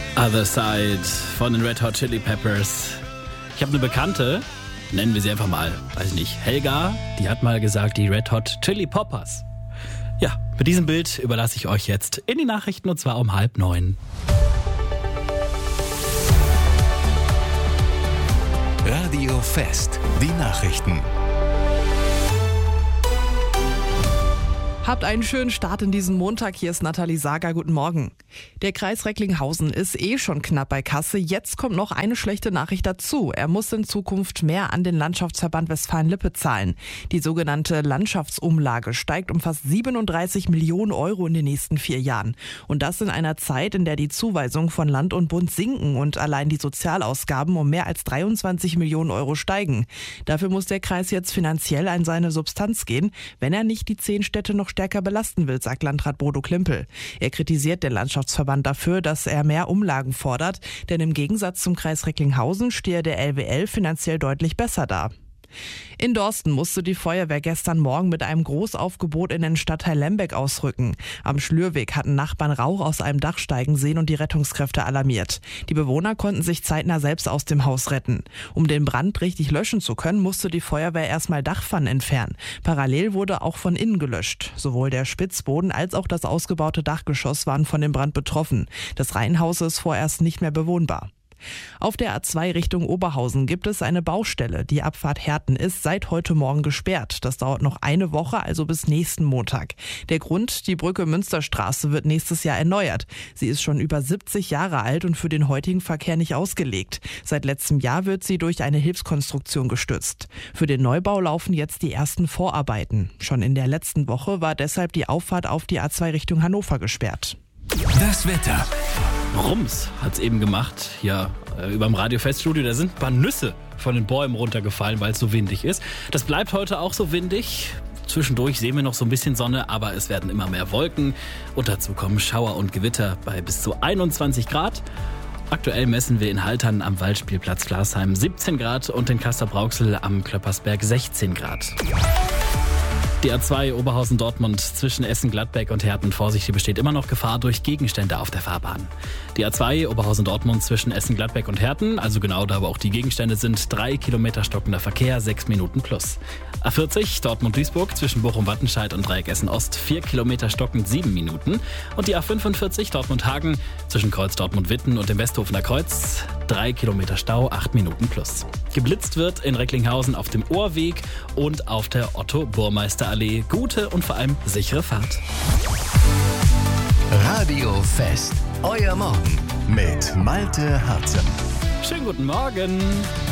Other Side von den Red Hot Chili Peppers. Ich habe eine Bekannte, nennen wir sie einfach mal, weiß ich nicht, Helga, die hat mal gesagt, die Red Hot Chili Poppers. Ja, mit diesem Bild überlasse ich euch jetzt in die Nachrichten und zwar um 8:30. Radio Fest, die Nachrichten. Habt einen schönen Start in diesen Montag. Hier ist Nathalie Sager. Guten Morgen. Der Kreis Recklinghausen ist schon knapp bei Kasse. Jetzt kommt noch eine schlechte Nachricht dazu. Er muss in Zukunft mehr an den Landschaftsverband Westfalen-Lippe zahlen. Die sogenannte Landschaftsumlage steigt um fast 37 Millionen Euro in den nächsten 4 Jahren. Und das in einer Zeit, in der die Zuweisungen von Land und Bund sinken und allein die Sozialausgaben um mehr als 23 Millionen Euro steigen. Dafür muss der Kreis jetzt finanziell an seine Substanz gehen, wenn er nicht die 10 Städte noch stärker belasten will, sagt Landrat Bodo Klimpel. Er kritisiert den Landschaftsverband dafür, dass er mehr Umlagen fordert, denn im Gegensatz zum Kreis Recklinghausen stehe der LWL finanziell deutlich besser da. In Dorsten musste die Feuerwehr gestern Morgen mit einem Großaufgebot in den Stadtteil Lembeck ausrücken. Am Schlürweg hatten Nachbarn Rauch aus einem Dach steigen sehen und die Rettungskräfte alarmiert. Die Bewohner konnten sich zeitnah selbst aus dem Haus retten. Um den Brand richtig löschen zu können, musste die Feuerwehr erstmal Dachpfannen entfernen. Parallel wurde auch von innen gelöscht. Sowohl der Spitzboden als auch das ausgebaute Dachgeschoss waren von dem Brand betroffen. Das Reihenhaus ist vorerst nicht mehr bewohnbar. Auf der A2 Richtung Oberhausen gibt es eine Baustelle. Die Abfahrt Herten ist seit heute Morgen gesperrt. Das dauert noch eine Woche, also bis nächsten Montag. Der Grund, die Brücke Münsterstraße wird nächstes Jahr erneuert. Sie ist schon über 70 Jahre alt und für den heutigen Verkehr nicht ausgelegt. Seit letztem Jahr wird sie durch eine Hilfskonstruktion gestützt. Für den Neubau laufen jetzt die ersten Vorarbeiten. Schon in der letzten Woche war deshalb die Auffahrt auf die A2 Richtung Hannover gesperrt. Das Wetter. Rums hat's eben gemacht, ja, überm Radio-Feststudio. Da sind ein paar Nüsse von den Bäumen runtergefallen, weil es so windig ist. Das bleibt heute auch so windig. Zwischendurch sehen wir noch so ein bisschen Sonne, aber es werden immer mehr Wolken. Und dazu kommen Schauer und Gewitter bei bis zu 21 Grad. Aktuell messen wir in Haltern am Waldspielplatz Glasheim 17 Grad und in Castrop-Rauxel am Klöppersberg 16 Grad. Die A2 Oberhausen-Dortmund zwischen Essen-Gladbeck und Herten. Vorsicht, hier besteht immer noch Gefahr durch Gegenstände auf der Fahrbahn. Die A2 Oberhausen-Dortmund zwischen Essen-Gladbeck und Herten, also genau da, wo auch die Gegenstände sind, 3 Kilometer stockender Verkehr, 6 Minuten plus. A40 Dortmund-Duisburg zwischen Bochum-Wattenscheid und Dreieck Essen-Ost, 4 Kilometer stockend, 7 Minuten. Und die A45 Dortmund-Hagen zwischen Kreuz Dortmund-Witten und dem Westhofener Kreuz, 3 Kilometer Stau, 8 Minuten plus. Geblitzt wird in Recklinghausen auf dem Ohrweg und auf der Otto-Burmeister-Allee. Gute und vor allem sichere Fahrt. Radio Fest, euer Morgen mit Malte Harzen. Schönen guten Morgen.